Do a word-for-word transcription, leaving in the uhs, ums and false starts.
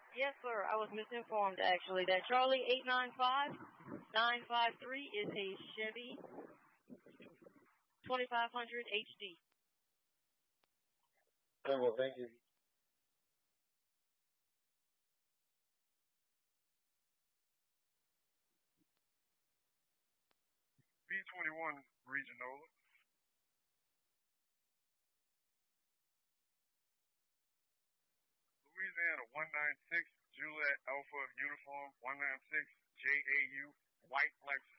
Yes, sir. I was misinformed, actually. That Charlie eight nine five nine five three is a Chevy twenty-five hundred H D. Okay, well, thank you. B twenty-one Regional. Louisiana one nine six Juliet Alpha Uniform one nine six J A U White Lexus.